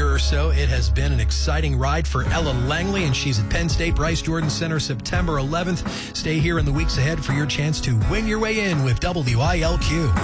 year or so, it has been an exciting ride for Ella Langley, and she's at Penn State Bryce Jordan Center September 11th. Stay here in the weeks ahead for your chance to win your way in with WILQ.